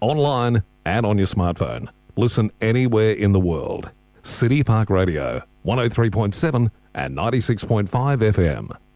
online and on your smartphone. Listen anywhere in the world. City Park Radio, 103.7 and 96.5 FM.